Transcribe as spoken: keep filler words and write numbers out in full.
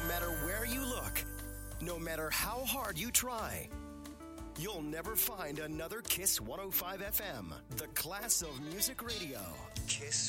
matter where you look, no matter how hard you try, you'll never find another Kiss one oh five F M, the class of music radio. Kiss